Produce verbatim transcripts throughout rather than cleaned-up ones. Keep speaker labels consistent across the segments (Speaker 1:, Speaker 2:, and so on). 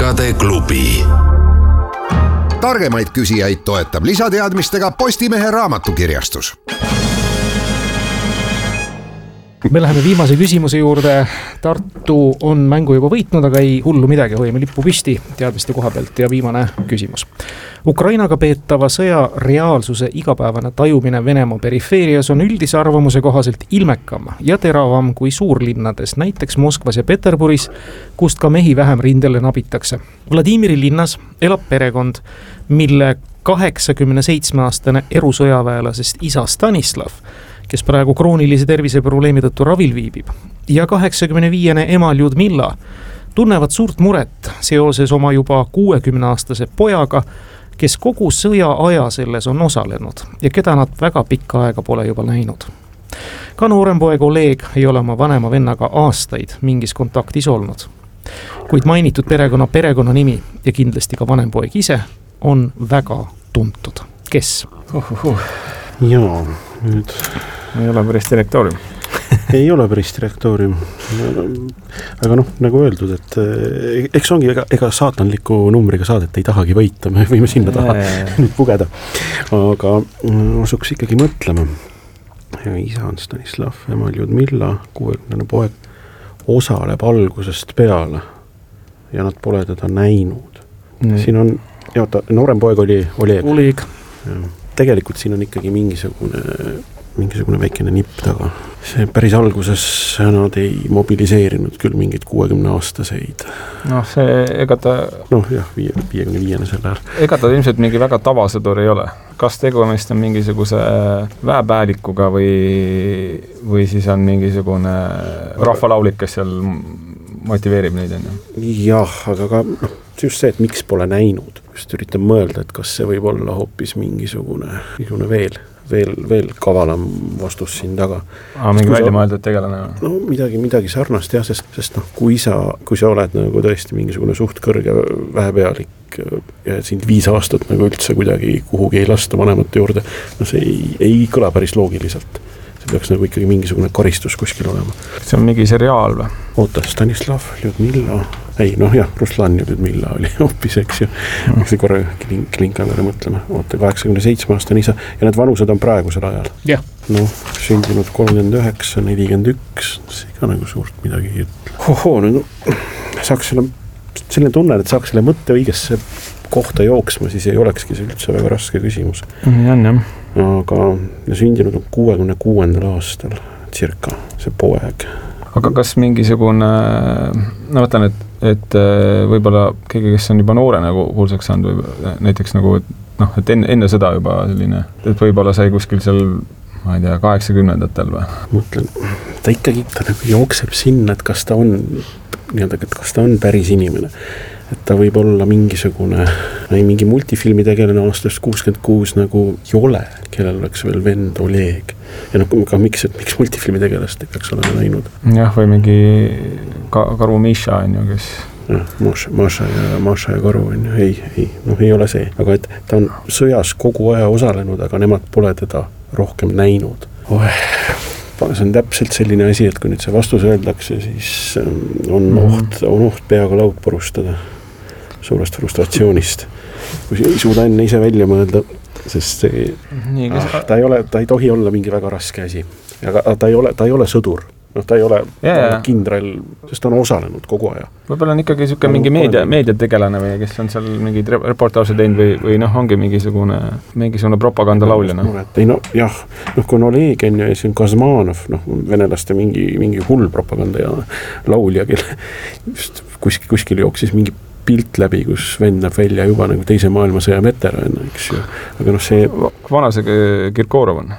Speaker 1: tarkade klubi.
Speaker 2: Targemaid küsijaid toetab lisateadmistega Postimehe raamatukirjastus.
Speaker 3: Me läheme viimase küsimuse juurde. Tartu on mängu juba võitnud, aga ei hullu midagi, hoiame lippu püsti teadmiste koha pealt. Ja viimane küsimus. Ukrainaga peetava sõja reaalsuse igapäevane tajumine Venemaa perifeerias on üldise arvamuse kohaselt ilmekam ja teravam kui suurlinnades, näiteks Moskvas ja Peterburis, kust ka mehi vähem rindele nabitakse. Vladimiri linnas elab perekond, mille kaheksakümne seitsme aastane erusõjaväelasest isa Stanislav, kes praegu kroonilise terviseprobleemi tõttu ravil viibib, ja kaheksakümne viiene ema Ljudmilla tunnevad suurt muret seoses oma juba kuuekümne aastase pojaga, kes kogu sõja aja selles on osalenud ja keda nad väga pikka aega pole juba näinud. Ka noorem poeg Oleg ei ole oma vanema vennaga aastaid mingis kontaktis olnud. Kuid mainitud perekonna perekonna nimi ja kindlasti ka vanem poeg ise on väga tuntud. Kes?
Speaker 4: Uhuhu. Jaa, nüüd
Speaker 5: ei ole päris direktoorium.
Speaker 4: ei ole päris direktoorium. Aga noh, nagu öeldud, et eks ongi ega, ega saatanliku numbriga saadet ei tahagi võita, me võime sinna taha nüüd pugeda. Aga asuks ikkagi mõtlema. Ja isa on Stanislav, ema Ljudmilla, kuuekümnene poeg, osaleb algusest peale ja nad pole teda näinud. Nee. Siin on, ja noorem poeg oli Oleg.
Speaker 3: Oleg.
Speaker 4: Tegelikult siin on ikkagi mingisugune, mingisugune väikene nipp taga. See päris alguses nad ei mobiliseerinud küll mingid kuuekümne aastaseid.
Speaker 5: Noh, see ega ta...
Speaker 4: Noh, jah, viiekümne viiene selle ajal.
Speaker 5: Ega ta ilmselt mingi väga tavasõdur ei ole. Kas tegumist on mingisuguse väepäälikuga või, või siis on mingisugune rahvalaulik, kes seal motiveerib neid enne?
Speaker 4: Jah, aga ka noh, just see, et miks pole näinud. Just üritan mõelda, et kas see võib olla hoopis mingisugune, mingisugune veel, veel, veel kavalam vastus siin taga.
Speaker 5: Aa, mingi välja mõeldud tegelane?
Speaker 4: No midagi, midagi sarnast jah, sest, sest noh, kui sa, kui sa oled nagu tõesti mingisugune suht kõrge väepealik ja sind viis aastat nagu üldse kuidagi kuhugi ei lasta vanemate juurde, no see ei, ei kõla päris loogiliselt. See peaks nagu ikkagi mingisugune karistus kuskil olema.
Speaker 5: See on mingi seriaal või?
Speaker 4: Oota, Stanislav, Ljudmilla, ei noh jah, Ruslan Ljudmilla oli hoopis, eks ju. Mm. See korra klinkangale mõtleme. Oota, kaheksakümne seitsme aastane isa ja need vanused on praegusel ajal.
Speaker 3: Jah.
Speaker 4: Noh, sündinud kolmkümmend üheksa, nelikümmend üks, see ka nagu suurt midagi. Hoho, no saaks selle, selline tunne, et saaks selle mõtte õigesse kohta jooksma, siis ei olekski see üldse väga raske küsimus.
Speaker 5: Nii on, jah.
Speaker 4: Aga sündinud on kuuekümne kuuendal aastal circa see poeg.
Speaker 5: Aga kas mingisugune, no võtan, et, et võib-olla keegi, kes on juba noore nagu kuulsaks saanud või näiteks nagu, noh, et enne, enne seda juba selline, et võib-olla sai kuskil seal, ma ei tea, kaheksakümnendatel või?
Speaker 4: Mõtlen, ta ikkagi ta nagu jookseb sinna, et kas ta on, nii-öelda, et kas ta on päris inimene. Et ta võib olla mingisugune, ei, mingi multifilmi tegelane aastast kuuskümmend kuus nagu Jole, kellel oleks veel vend Oleg. Ja noh, ka miks, et miks multifilmi tegelast ei peaks olema näinud?
Speaker 5: Jah, või mingi ka, Karu Misha on ju, kes...
Speaker 4: Jah, Maša, Maša ja, Maša ja Karu on ju, ei, ei, noh ei ole see. Aga et ta on sõjas kogu aja osalenud, aga nemad pole teda rohkem näinud. Oeh. See on täpselt selline asi, et kui nüüd see vastus öeldakse, siis on oht, on oht peaga laud purustada suurest frustratsioonist. Kui ei suuda enne ise välja mõelda, sest see, Nii, ah, ta, ei ole, ta ei tohi olla mingi väga raske asi. Aga ta ei ole, ta ei ole sõdur. Noh, ta ei ole
Speaker 5: ja, ja.
Speaker 4: kindral, sest ta on osalenud kogu aja.
Speaker 5: Võib-olla on ikkagi siuke mingi meedia, meediategelane või kes on seal mingid reportaaže teinud või, või noh, ongi mingisugune, mingisugune propagandalaulja. No.
Speaker 4: Ei no jah, noh kui on Oleg ja siis on Kazmanov, noh venelaste mingi, mingi hull propaganda ja laulja, kelle just kuskil, kuskil jooksis mingi pilt läbi, kus vend näeb välja juba nagu teise maailmasõja veteran, eks ju. Aga noh see...
Speaker 5: Vana see Kirkorov on?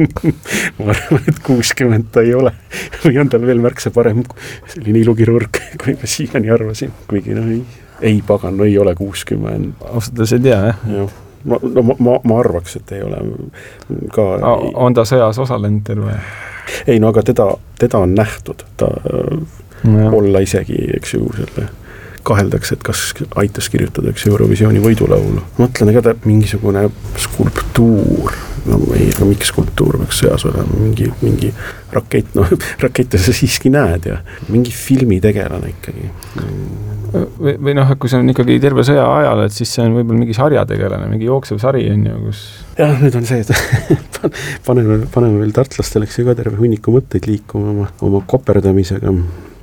Speaker 4: Ma arvan, et kuuskümmend ta ei ole. Või on tal veel märksa parem selline ilukirurg, kui ma siiani arvasin. Kuigi no ei, ei pagan, no ei ole kuuskümmend.
Speaker 5: Ausalt ei tea, jah?
Speaker 4: Jah. Ma, no, ma, ma arvaks, et ei ole ka...
Speaker 5: A, on ta sõjas osalenud terve?
Speaker 4: Ei, no aga teda, teda on nähtud. Ta no, olla isegi, eks ju, selle... kaheldakse, et kas aitas kirjutada üks Eurovisiooni võidulaulu. Mõtlen, ega ta mingisugune skulptuur, no ei, aga miks skulptuur peaks sõjas olema, mingi, mingi rakett, no rakette sa siiski näed ja mingi filmi tegelane ikkagi.
Speaker 5: või, või noh, kui see on ikkagi terve sõja ajal, et siis see on võib-olla mingi sarjategelane, mingi jooksev sari on ju, kus
Speaker 4: jah, nüüd on see, et paneme, paneme veel tartlastel, eks ju ka terve hunniku mõtteid liikuma oma, oma koperdamisega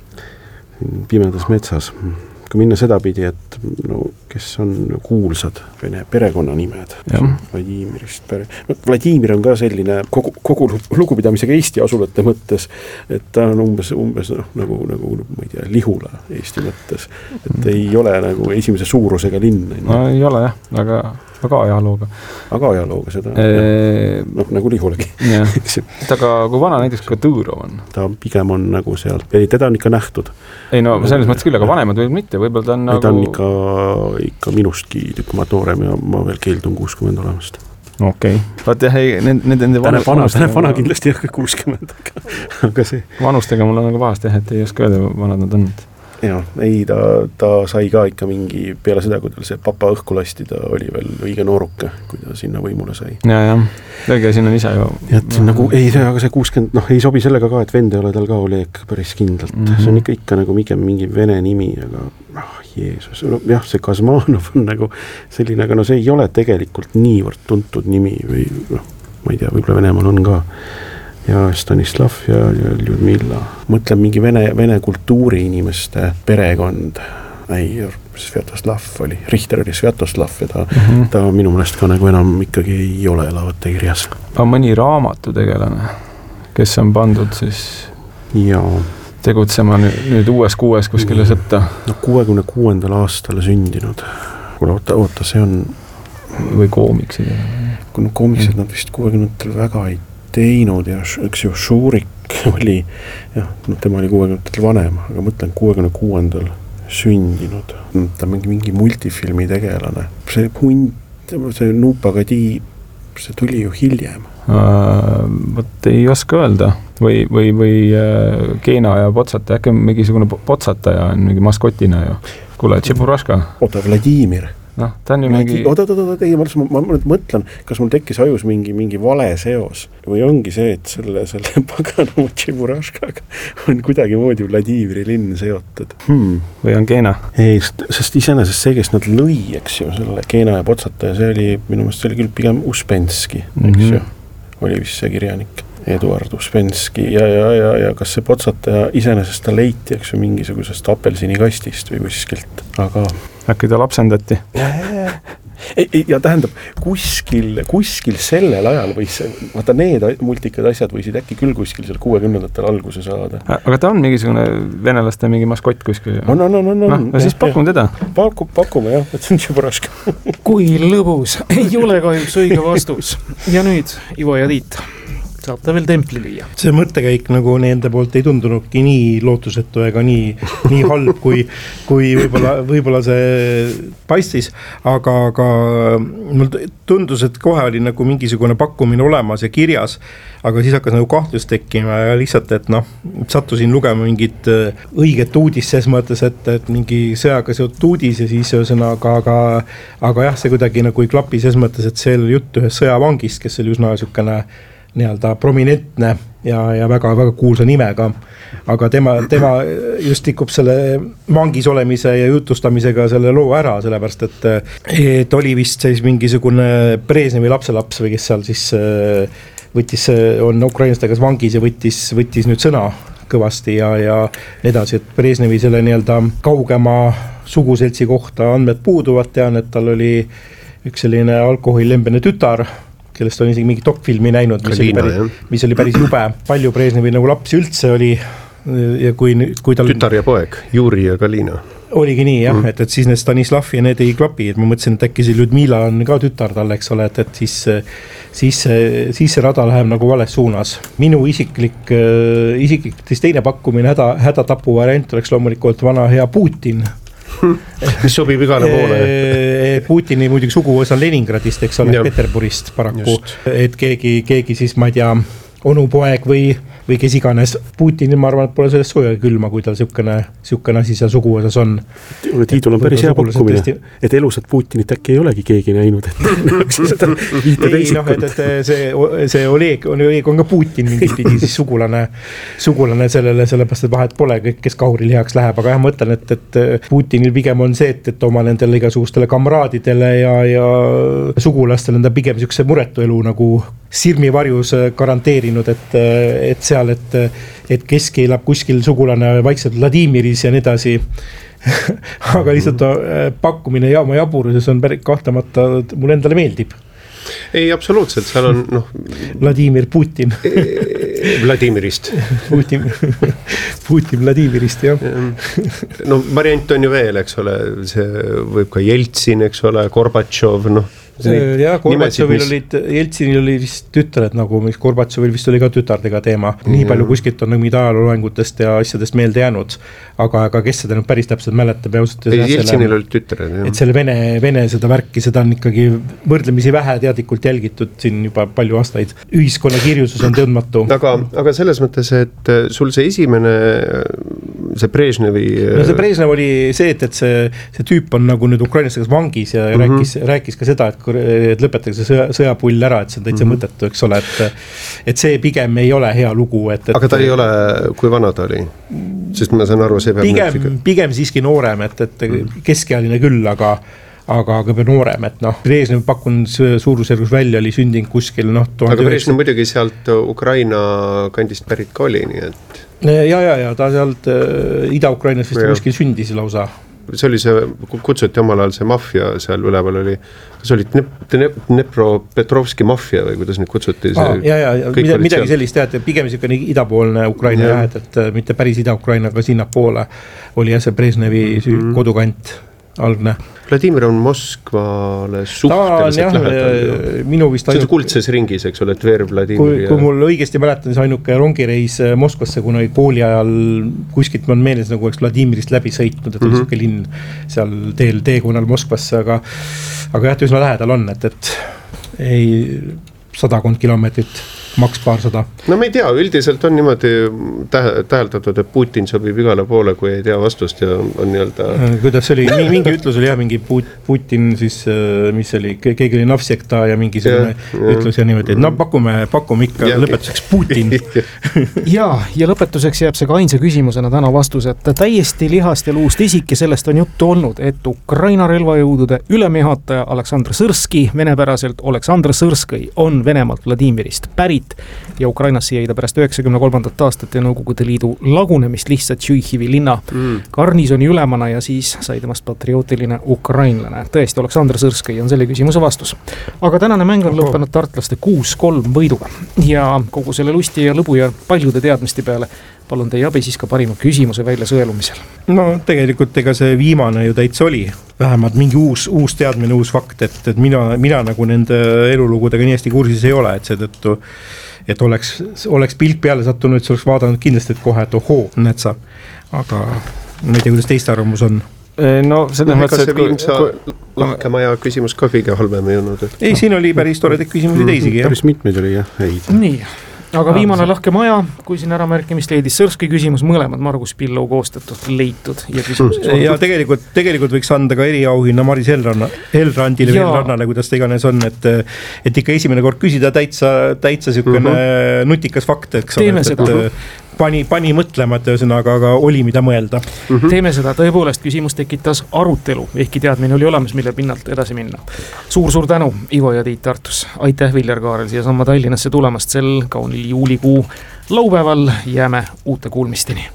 Speaker 4: pimedas metsas. Kui minna seda pidi, et no, kes on kuulsad Vene perekonnanimed, Vladimirist pere... no, Vladimir on ka selline kogu, kogu lugupidamisega Eesti asulate mõttes, et ta on umbes, umbes noh, nagu, nagu ma ei tea, Lihula Eesti mõttes, et ei ole nagu esimese suurusega linn.
Speaker 5: No ei ole jah, aga aga ajalooga.
Speaker 4: Aga ajalooga seda,
Speaker 5: e...
Speaker 4: noh nagu Lihulegi.
Speaker 5: aga kui vana näiteks Kadõrov on?
Speaker 4: Ta pigem on nagu seal, ei teda on ikka nähtud.
Speaker 5: Ei no selles mõttes küll, aga vanemad võib mitte, võib-olla ta on nagu...
Speaker 4: ta on ikka, ikka minustki tükk maad noorem ja ma veel keeldun kuuskümmend olemast.
Speaker 5: Okei. Okay. Vaat jah, ei, nende, nende
Speaker 4: vana, vana, vana, vana kindlasti ei ole kuuskümmend, aga, aga see...
Speaker 5: Vanustega mul on nagu vahest jah, et ei oska öelda, vanad nad on.
Speaker 4: Jaa, ei, ta, ta sai ka ikka mingi, peale seda, kui tal see papa õhku lasti, ta oli veel õige nooruke, kui ta sinna võimule sai.
Speaker 5: Ja, jah, tõlge sinna ise ju.
Speaker 4: Et nagu, ei, see, aga see kuuskümmend, noh, ei sobi sellega ka, et vend ei ole tal ka Oleg päris kindlalt. Mm-hmm. See on ikka, ikka nagu mingem mingi vene nimi, aga oh, Jeesus, no, jah, see Kazmanov on nagu selline, aga no see ei ole tegelikult niivõrd tuntud nimi või noh, ma ei tea, võib-olla Venemaal on ka. Ja Stanislav ja, ja Ljudmilla. Mõtlen mingi vene, vene kultuuri inimeste perekond. Ei, Svjatoslav oli, Richter oli Svjatoslav ja ta, mm-hmm. ta minu mõnest ka nagu enam ikkagi ei ole elavate kirjas.
Speaker 5: Aga mõni raamatu tegelane, kes on pandud siis
Speaker 4: Jaa.
Speaker 5: tegutsema nüüd, nüüd uues kuues kuskile sõtta?
Speaker 4: No kuuekümne kuuendal aastal sündinud. Kuule, oota, oota, see on...
Speaker 5: Või koomiksid?
Speaker 4: Kui no koomiksid mm. nad vist kuuekümnendatel väga ei teinud ja üks ju Šurik oli, jah, no tema oli kuuekümnendatel vanem, aga mõtlen kuuekümne kuuendal sündinud. Ta mingi, mingi multifilmi tegelane. See hund, see Nupagadi, see tuli ju hiljem.
Speaker 5: Uh, võt ei oska öelda. Või, või, või uh, Keena ja Potsata, äkki mingisugune Potsataja on mingi maskotina ju. Kuule, Tšepuraška.
Speaker 4: Oota, Vladimir.
Speaker 5: No, ta on ju mingi...
Speaker 4: Oota, oota, oota, ei, ma, ma, ma mõtlen, kas mul tekkis ajus mingi, mingi vale seos või ongi see, et selle, selle paganama Tšepuraškaga on kuidagi moodi Vladimiri linn seotud. Hmm.
Speaker 5: Või on Keena?
Speaker 4: Ei, sest iseenesest see, kes nad lõi, eks ju, selle Keena ja Potsata ja see oli, minu mõelest see oli küll pigem Uspenski, eks mm-hmm. ju, oli vist see kirjanik. Eduard Uspenski ja, ja, ja, ja kas see Potsata iseenesest ta leiti, eks ju, mingisugusest apelsinikastist või kuskilt, aga...
Speaker 5: Äkki ta lapsendati?
Speaker 4: Ei, ei, ja tähendab, kuskil, kuskil sellel ajal võis, vaata need multikad asjad võisid äkki küll kuskil seal kuuekümnendatel alguse saada.
Speaker 5: Aga ta on mingisugune venelaste mingi maskott kuskil?
Speaker 4: No, no, no, no, no.
Speaker 5: no siis pakume teda.
Speaker 4: Paku, pakume, jah, et see on Tšepuraška.
Speaker 3: Kui lõbus, ei ole kahjuks õige vastus. Ja nüüd Ivo ja Tiit. Saab ta veel templi lüüa.
Speaker 1: See mõttekäik nagu nende poolt ei tundunudki nii lootusetu ega nii, nii halb, kui, kui võib-olla, võib-olla see paistis, aga, aga mul tundus, et kohe oli nagu mingisugune pakkumine olemas ja kirjas, aga siis hakkas nagu kahtlust tekkima ja lihtsalt, et noh, sattusin lugema mingit õiget uudist ses mõttes, et, et mingi sõjaga seotud uudis ja siis ühesõnaga, aga, aga jah, see kuidagi nagu ei klapi ses mõttes, et see oli jutt ühest sõjavangist, kes oli üsna sükene nii-öelda prominentne ja, ja väga, väga kuulsa nimega, aga tema, tema just tikub selle vangis olemise ja jutustamisega selle loo ära, sellepärast et, et oli vist siis mingisugune Brežnevi lapselaps või kes seal siis võttis, on ukrainlastega vangis ja võttis, võttis nüüd sõna kõvasti ja, ja edasi, et Brežnevi selle nii-öelda kaugema suguseltsi kohta andmed puuduvad, tean, et tal oli üks selline alkoholilembene tütar, kellest on isegi mingi dokfilmi näinud, mis, Kalina, oli päris, mis oli päris jube. Palju Brežnevi nagu lapsi üldse oli ja kui, kui tal...
Speaker 6: Tütar ja poeg, Juri ja Kalina.
Speaker 1: Oligi nii jah, mm. et, et siis need Stanislav ja need ei klapi, et ma mõtlesin, et äkki see Ljudmila on ka tütar tal, eks ole, et, et siis, siis, siis see rada läheb nagu vales suunas. Minu isiklik, isiklik teine pakkumine häda, hädatapu variant oleks loomulikult vana hea Putin,
Speaker 6: mis sobib igale poole.
Speaker 1: Putini muidugi suguvõsa on Leningradist, eks ole, Peterburist paraku, just. Et keegi, keegi siis, ma ei tea, onupoeg või või kes iganes. Putinil ma arvan, et pole sellest sooja külma, kui tal siukene, siukene asi seal suguosas on.
Speaker 4: Tiidul on päris hea pakkumine, tõesti... et elusat Putinit äkki ei olegi keegi näinud. Et
Speaker 1: ei, noh, et, et see, see Oleg, Oleg on ka Putin mingit pidi siis sugulane, sugulane sellele, sellepärast, et vahet pole kõik, kes kahuril heaks läheb, aga jah, ma ütlen, et, et Putinil pigem on see, et, et oma nendele igasugustele kamraadidele ja, ja sugulastele on ta pigem siukse muretu elu nagu sirmivarjus garanteerinud, et, et seal, et, et keski elab kuskil sugulane vaikselt Vladimiris ja nii edasi. Aga lihtsalt pakkumine ja oma jaburuses on päris kahtamata, mulle endale meeldib.
Speaker 6: Ei, absoluutselt, seal on noh...
Speaker 1: Vladimir Putin.
Speaker 6: Vladimirist.
Speaker 1: Putin, Putin Vladimirist, jah.
Speaker 6: No variant on ju veel, eks ole, see võib ka Jeltsin, eks ole, Gorbatšov, noh.
Speaker 1: Ja Gorbatšovil mis... olid, Jeltsinil oli vist tütared nagu, mis Gorbatšovil vist oli ka tütardega teema. Nii palju kuskilt on nagu mida ajaloengutest ja asjadest meelde jäänud, aga, aga kes seda nüüd päris täpselt mäletab ja ausalt.
Speaker 6: Jeltsinil olid tütared, jah.
Speaker 1: Et selle Vene, Vene seda värki, seda on ikkagi võrdlemisi vähe teadlikult jälgitud siin juba palju aastaid. Ühiskonna kirjusus on tundmatu.
Speaker 6: Aga, aga selles mõttes, et sul see esimene, see Brežnevi...
Speaker 1: No see Brežnev oli see, et, et see, see tüüp on nagu nüüd ukrainlastega vangis ja mm-hmm. rääkis, rääkis ka seda, et et lõpetatakse sõja, sõjapull ära, et see on täitsa mm-hmm. mõttetu, eks ole, et, et see pigem ei ole hea lugu. Et, et,
Speaker 6: aga ta ei ole, kui vana ta oli? Sest ma saan aru, see peab...
Speaker 1: Pigem, pigem siiski noorem, et, et keskealine küll, aga aga, aga noorem, et noh, Brežnev pakun suurusjärgus välja oli sündinud kuskil, noh...
Speaker 6: aga Brežnev muidugi sealt Ukraina kandist pärit ka oli, nii et...
Speaker 1: Ja, ja, ja ta sealt äh, Ida-Ukrainas vist ja. Kuskil sündis lausa.
Speaker 6: See oli see, kutsuti omal ajal see maffia seal üleval oli, kas oli Dnepropetrovski maffia või kuidas neid kutsuti?
Speaker 1: Ah, ja, ja, ja mida, midagi sellist tead, pigem niisugune idapoolne Ukraina ja. Jah, et, et mitte päris Ida-Ukraina, aga sinna poole oli jah see Brežnevi mm-hmm. kodukant algne.
Speaker 6: Vladimir on Moskvale suhteliselt lähedal. Minu vist ainult... See on kuldses ringis, eks ole, Tver, Vladimir.
Speaker 1: Kui, ja... kui mul õigesti mäletan, see ainuke rongireis Moskvasse, kuna kooli ajal kuskilt on meeles nagu oleks Vladimirist läbi sõitnud, et mm-hmm. oli siuke linn seal teel teekonnal Moskvasse, aga, aga jah, üsna lähedal on, et, et ei sadakond kilomeetrit, maks paarsada.
Speaker 6: No me ei tea, üldiselt on niimoodi täheldatud, et Putin sobib igale poole, kui ei tea vastust ja on nii-öelda...
Speaker 1: Kuidas oli, mingi ütlus oli jah, mingi Putin siis, mis oli, keegi oli navsekta ja mingi selline ja, ütlus ja niimoodi, et no pakume, pakume ikka ja, lõpetuseks Putin.
Speaker 3: ja, ja lõpetuseks jääb see ka ainsa küsimusena täna vastus, et täiesti lihast ja luust isik ja sellest on juttu olnud, et Ukraina relvajõudude ülemjuhataja Aleksandr Sõrski, venepäraselt Aleksandr Sõrskõi, on Venemaalt Vladimirist pärit ja Ukrainasse jäi ta pärast üheksakümne kolmandat aastat ja Nõukogude Liidu lagunemist lihtsalt Tšüihivi linna mm. garnisoni ülemana ja siis sai temast patriootiline ukrainlane. Tõesti, Aleksandr Sõrskõi on selle küsimuse vastus. Aga tänane mäng on lõppenud tartlaste kuus kolm võiduga ja kogu selle lusti ja lõbu ja paljude teadmiste peale palun teie abi siis ka parima küsimuse välja sõelumisel.
Speaker 1: No tegelikult ega see viimane ju täitsa oli. Vähemalt mingi uus, uus teadmine, uus fakt, et, et mina, mina nagu nende elulugudega nii hästi kursis ei ole, et seetõttu, et oleks, oleks pilk peale sattunud, et see oleks vaadanud kindlasti, et kohe, et ohoo, näed sa. Aga ma ei tea, kuidas teiste arvamus on.
Speaker 5: No seda
Speaker 6: no, mõttes, et kui... Viimsa kui... lahkemaja küsimus ka kõige halvem ei olnud. Et...
Speaker 1: Ei, siin oli päris toredaid küsimusi teisigi.
Speaker 4: Mm, päris mitmeid oli jah, ei.
Speaker 3: Nii. Aga viimane lahke maja, kui siin ära märkimist leidis Sõrski küsimus, mõlemad Margus Pillau koostatud, leitud ja küsimuses.
Speaker 1: Ja tegelikult, tegelikult võiks anda ka eriauhinna Maris Helranna, Helrandile või Helrannale, kuidas ta iganes on, et, et ikka esimene kord küsida täitsa, täitsa siukene uh-huh. nutikas fakt, eks
Speaker 3: Teeme ole, et,
Speaker 1: et pani, pani mõtlema, et ühesõnaga, aga oli mida mõelda.
Speaker 3: Uh-huh. Teeme seda, tõepoolest küsimus tekitas arutelu, ehkki teadmine oli olemas, mille pinnalt edasi minna. Suur-suur tänu, Ivo ja Tiit Tartus. Aitäh, Viljar Kaarel, siia samma Tallinnasse tulemast sel kaunil juulikuu laupäeval. Jääme uute kuulmisteni.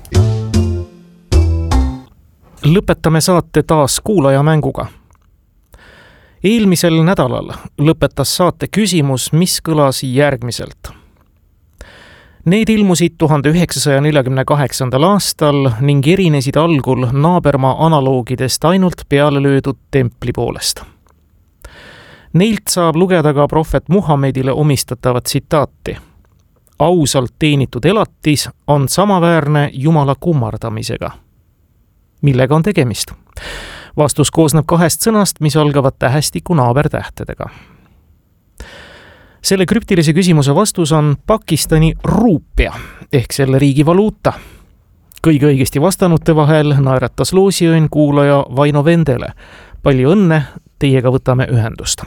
Speaker 3: Lõpetame saate taas kuulaja mänguga. Eelmisel nädalal lõpetas saate küsimus, mis kõlas järgmiselt. Need ilmusid tuhande üheksasaja neljakümne kaheksandal aastal ning erinesid algul naabermaa analoogidest ainult peale löödud templi poolest. Neilt saab lugeda ka prohvet Muhammedile omistatavat tsitaati. Ausalt teenitud elatis on samaväärne Jumala kummardamisega. Millega on tegemist? Vastus koosneb kahest sõnast, mis algavad tähestiku naabertähtedega. selle krüptilise küsimuse vastus on Pakistani ruupia ehk selle riigi valuuta. Kõige õigesti vastanute vahel naeratas loosiõnn kuulaja Vaino Vendele. Palju õnne, teiega võtame ühendust.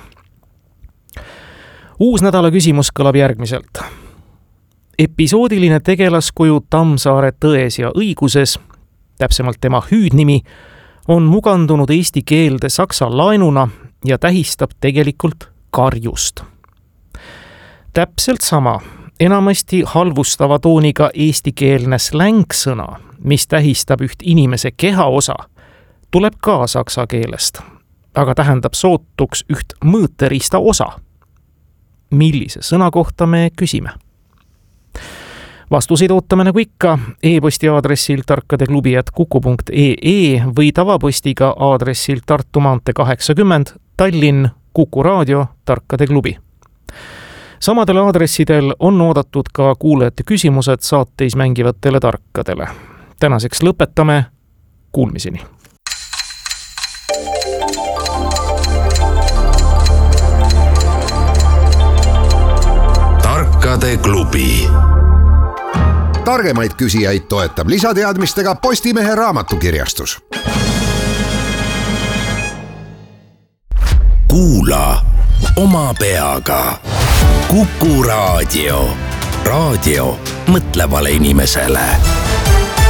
Speaker 3: Uus nädala küsimus kõlab järgmiselt. Episoodiline tegelaskuju Tammsaare Tões ja õiguses, täpsemalt tema hüüdnimi, on mugandunud eesti keelde saksa laenuna ja tähistab tegelikult karjust. Täpselt sama, enamasti halvustava tooniga eestikeelne slängsõna, mis tähistab üht inimese kehaosa, tuleb ka saksa keelest, aga tähendab sootuks üht mõõteriista osa. Millise sõna kohta me küsime? Vastuseid ootame nagu ikka e-posti aadressil tarkadeklubi at kuku punkt ee või tavapostiga aadressil Tartu maantee kaheksakümmend, Tallinn, Kuku Raadio, Tarkade klubi. Samadel aadressidel on oodatud ka kuulajate küsimused saateis mängivatele tarkadele. Tänaseks lõpetame, kuulmiseni.
Speaker 2: Tarkade klubi. Targemaid küsijaid toetab lisateadmistega Postimehe raamatukirjastus.
Speaker 7: Kuula oma peaga. Kuku Raadio. Raadio mõtlevale inimesele.